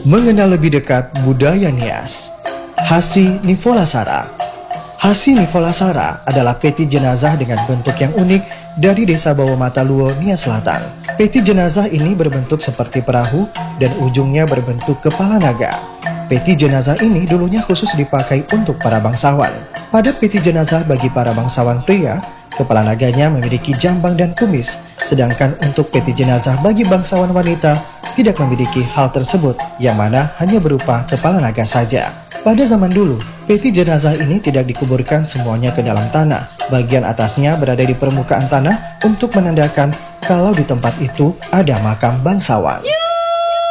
Mengenal lebih dekat budaya Nias. Hasi Nivolasara. Hasi Nivolasara adalah peti jenazah dengan bentuk yang unik dari desa Bawah Mata Luo, Nias Selatan. Peti jenazah ini berbentuk seperti perahu dan ujungnya berbentuk kepala naga. Peti jenazah ini dulunya khusus dipakai untuk para bangsawan. Pada peti jenazah bagi para bangsawan pria, kepala naganya memiliki jambang dan kumis, sedangkan untuk peti jenazah bagi bangsawan wanita tidak memiliki hal tersebut, yang mana hanya berupa kepala naga saja. Pada zaman dulu, peti jenazah ini tidak dikuburkan semuanya ke dalam tanah. Bagian atasnya berada di permukaan tanah untuk menandakan kalau di tempat itu ada makam bangsawan.